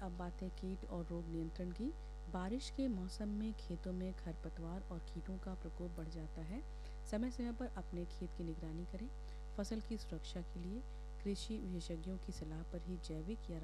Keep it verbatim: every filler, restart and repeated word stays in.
अब बात है कीट और रोग नियंत्रण की। बारिश के मौसम में खेतों में खरपतवार और कीटों का प्रकोप बढ़ जाता है। समय समय पर अपने खेत की निगरानी करें। फसल की सुरक्षा के लिए कृषि विशेषज्ञों की सलाह पर ही जैविक या